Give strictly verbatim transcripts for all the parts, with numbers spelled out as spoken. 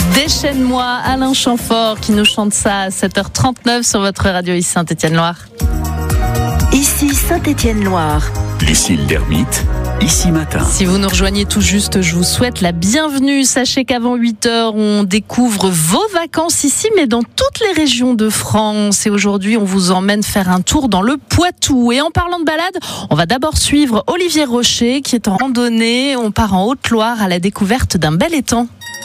Déchaîne-moi, Alain Chamfort qui nous chante ça à sept heures trente-neuf sur votre radio ici Saint-Étienne-Loire. Ici Saint-Étienne-Loire. Lucille Lermite, ici matin. Si vous nous rejoignez tout juste, je vous souhaite la bienvenue. Sachez qu'avant huit heures, on découvre vos vacances ici, mais dans toutes les régions de France. Et aujourd'hui, on vous emmène faire un tour dans le Poitou. Et en parlant de balade, on va d'abord suivre Olivier Rocher qui est en randonnée. On part en Haute-Loire à la découverte d'un bel étang.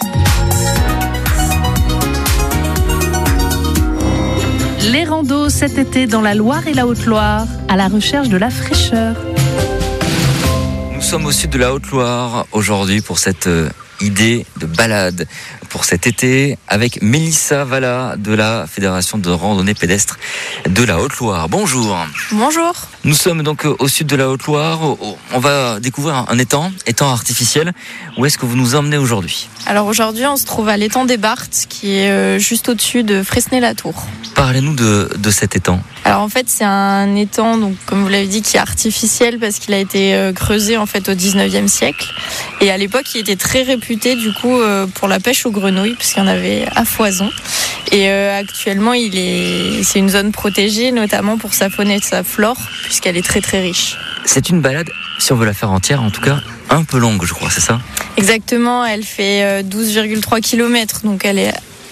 Les randos cet été dans la Loire et la Haute-Loire, à la recherche de la fraîcheur. Nous sommes au sud de la Haute-Loire aujourd'hui pour cette idée de balade pour cet été avec Mélissa Valla de la Fédération de randonnée pédestre de la Haute-Loire. Bonjour. Bonjour. Nous sommes donc au sud de la Haute-Loire. On va découvrir un étang, étang artificiel. Où est-ce que vous nous emmenez aujourd'hui ? Alors aujourd'hui, on se trouve à l'étang des Barthes, qui est juste au-dessus de Fresnay-la-Tour. Parlez-nous de, de cet étang. Alors en fait, c'est un étang, donc comme vous l'avez dit, qui est artificiel parce qu'il a été creusé en fait au dix-neuvième siècle. Et à l'époque, il était très réputé du coup pour la pêche aux grenouilles, parce qu'il y en avait à foison. Et euh, actuellement, il est, c'est une zone protégée, notamment pour sa faune et sa flore, puisqu'elle est très très riche. C'est une balade, si on veut la faire entière, en tout cas un peu longue, je crois, c'est ça ? Exactement, elle fait douze virgule trois kilomètres, donc elle est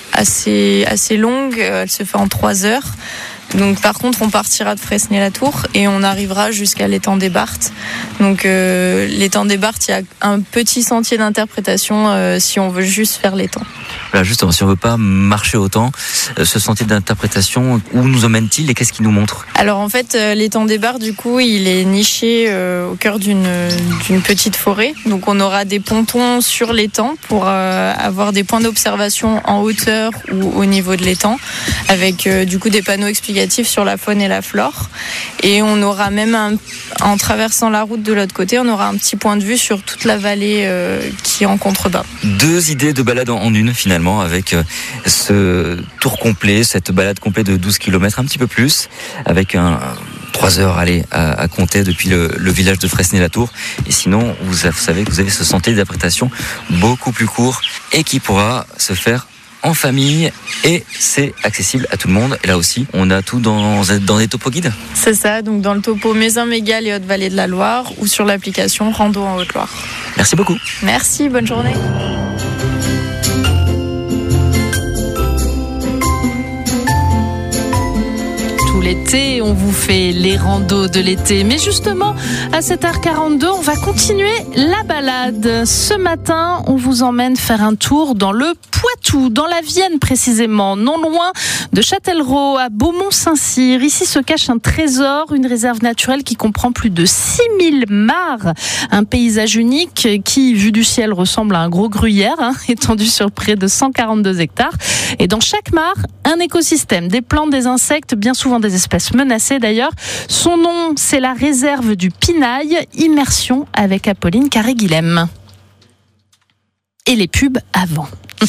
assez, assez longue, elle se fait en trois heures. Donc par contre, on partira de Fresnay-la-Tour et on arrivera jusqu'à l'étang des Barthes. Donc euh, l'étang des Barthes, il y a un petit sentier d'interprétation euh, si on veut juste faire l'étang. Voilà, justement, si on veut pas marcher autant, euh, ce sentier d'interprétation, où nous emmène-t-il et qu'est-ce qu'il nous montre ? Alors en fait, euh, l'étang des Barthes, du coup, il est niché euh, au cœur d'une, d'une petite forêt. Donc on aura des pontons sur l'étang pour euh, avoir des points d'observation en hauteur ou au niveau de l'étang, avec euh, du coup des panneaux explicatifs sur la faune et la flore. Et on aura même, un, en traversant la route de l'autre côté, on aura un petit point de vue sur toute la vallée euh, qui est en contrebas. Deux idées de balade en une finalement, avec euh, ce tour complet, cette balade complète de douze kilomètres, un petit peu plus, avec un... trois heures allez, à, à compter depuis le, le village de Fresnay-la-Tour. Et sinon, vous, vous savez que vous avez ce sentier d'interprétation beaucoup plus court et qui pourra se faire en famille et c'est accessible à tout le monde. Et là aussi, on a tout dans, dans des topos guides. C'est ça, donc dans le topo Mézin-Mégale et Haute-Vallée de la Loire ou sur l'application Rando en Haute-Loire. Merci beaucoup. Merci, bonne journée. L'été, on vous fait les randos de l'été. Mais justement, à sept heures quarante-deux, on va continuer la balade. Ce matin, on vous emmène faire un tour dans le Poitou, dans la Vienne précisément, non loin de Châtellerault, à Beaumont-Saint-Cyr. Ici se cache un trésor, une réserve naturelle qui comprend plus de six mille mares. Un paysage unique qui, vu du ciel, ressemble à un gros gruyère, hein, étendu sur près de cent quarante-deux hectares. Et dans chaque mare, un écosystème, des plantes, des insectes, bien souvent des espèces menacées d'ailleurs. Son nom, c'est la réserve du Pinail. Immersion avec Apolline Carré-Guilhem. Et les pubs avant.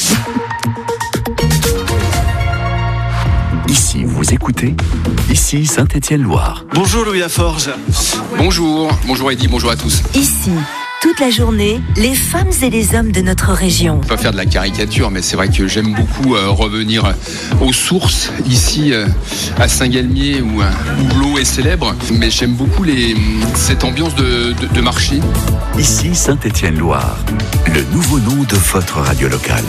Ici, vous écoutez, ici Saint-Étienne-Loire. Bonjour Louis Laforge. Bonjour, bonjour Eddy, bonjour à tous. Ici, toute la journée, les femmes et les hommes de notre région. On peut pas faire de la caricature, mais c'est vrai que j'aime beaucoup euh, revenir aux sources, ici euh, à Saint-Galmier, où, euh, où l'eau est célèbre. Mais j'aime beaucoup les, cette ambiance de, de, de marché. Ici Saint-Étienne-Loire, le nouveau nom de votre radio locale.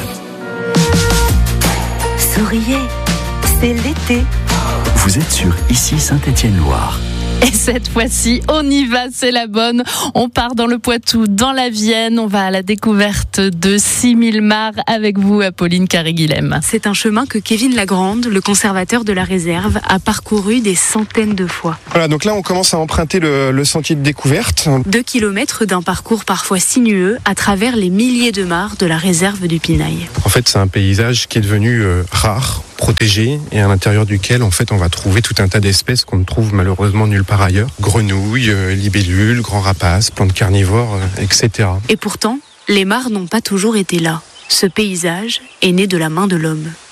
Souriez, c'est l'été. Vous êtes sur Ici Saint-Étienne-Loire. Et cette fois-ci, on y va, c'est la bonne. On part dans le Poitou, dans la Vienne. On va à la découverte de six mille mares avec vous, Apolline Carré-Guilhem. C'est un chemin que Kevin Lagrande, le conservateur de la réserve, a parcouru des centaines de fois. Voilà, donc là on commence à emprunter le, le sentier de découverte. Deux kilomètres d'un parcours parfois sinueux à travers les milliers de mares de la réserve du Pinail. En fait, c'est un paysage qui est devenu euh, rare, protégé, et à l'intérieur duquel en fait on va trouver tout un tas d'espèces qu'on ne trouve malheureusement nulle part ailleurs. Grenouilles, euh, libellules, grands rapaces, plantes carnivores, euh, et cetera. Et pourtant, les mares n'ont pas toujours été là. Ce paysage est né de la main de l'homme.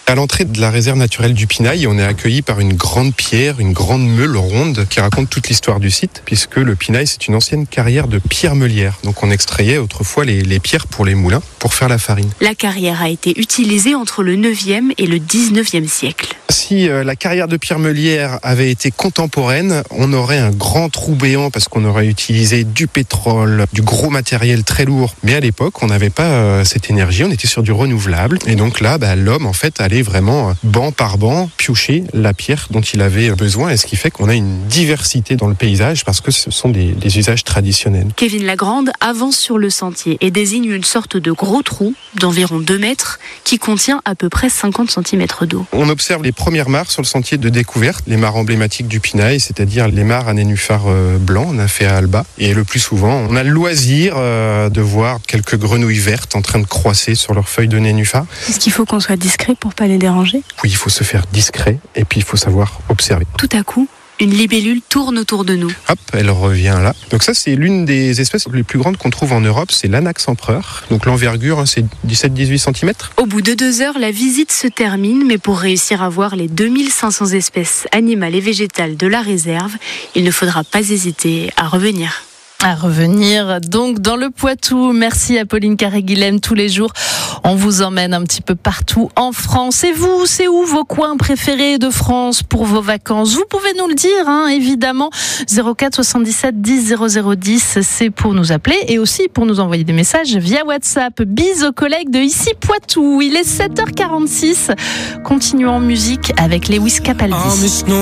À l'entrée de la réserve naturelle du Pinail, on est accueilli par une grande pierre, une grande meule ronde qui raconte toute l'histoire du site, puisque le Pinail, c'est une ancienne carrière de pierre meulière. Donc on extrayait autrefois les, les pierres pour les moulins, pour faire la farine. La carrière a été utilisée entre le neuvième et le dix-neuvième siècle. Si euh, la carrière de pierre meulière avait été contemporaine, on aurait un grand trou béant parce qu'on aurait utilisé du pétrole, du gros matériel très lourd. Mais à l'époque, on n'avait pas euh, cette énergie, on était sur du renouvelable. Et donc là, bah, l'homme, en fait, allait vraiment euh, banc par banc piocher la pierre dont il avait besoin. Et ce qui fait qu'on a une diversité dans le paysage parce que ce sont des, des usages traditionnels. Kevin Lagrande avance sur le sentier et désigne une sorte de gros trou d'environ deux mètres qui contient à peu près cinquante centimètres d'eau. On observe les premières mares sur le sentier de découverte, les mares emblématiques du Pinail, c'est-à-dire les mares à nénuphars euh, blancs, Nymphaea alba. Et le plus souvent, on a le loisir euh, de voir quelques grenouilles vertes en train de croisser sur leurs feuilles de nénuphars. Est-ce qu'il faut qu'on soit discret pour pas les déranger ? Oui, il faut se faire discret et puis il faut savoir observer. Tout à coup, une libellule tourne autour de nous. Hop, elle revient là. Donc ça, c'est l'une des espèces les plus grandes qu'on trouve en Europe, c'est l'Anax empereur. Donc l'envergure, hein, c'est dix-sept à dix-huit centimètres. Au bout de deux heures, la visite se termine, mais pour réussir à voir les deux mille cinq cents espèces animales et végétales de la réserve, il ne faudra pas hésiter à revenir. À revenir donc dans le Poitou. Merci à Pauline Carré-Guilhem. Tous les jours, on vous emmène un petit peu partout en France. Et vous, c'est où vos coins préférés de France pour vos vacances ? Vous pouvez nous le dire, hein, évidemment. zéro quatre soixante-dix-sept dix zéro zéro dix, c'est pour nous appeler et aussi pour nous envoyer des messages via WhatsApp. Bis aux collègues de Ici Poitou. Il est sept heures quarante-six. Continuons en musique avec Lewis Capaldi.